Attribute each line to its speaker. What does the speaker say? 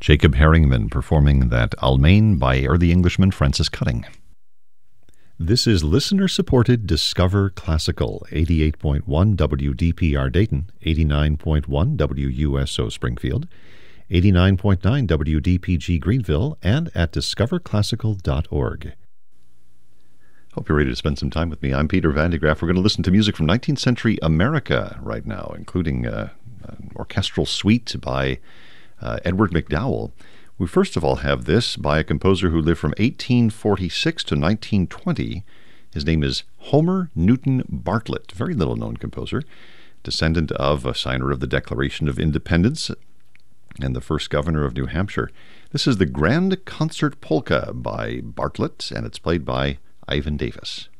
Speaker 1: Jacob Herringman performing that Almain by Early Englishman Francis Cutting. This is listener-supported Discover Classical, 88.1 WDPR Dayton, 89.1 WUSO Springfield, 89.9 WDPG Greenville, and at discoverclassical.org. Hope you're ready to spend some time with me. I'm Peter Van de Graaff. We're going to listen to music from 19th century America right now, including an orchestral suite by Edward McDowell. We first of all have this by a composer who lived from 1846 to 1920. His name is Homer Newton Bartlett, very little-known composer, descendant of a signer of the Declaration of Independence and the first governor of New Hampshire. This is the Grand Concert Polka by Bartlett, and it's played by Ivan Davis.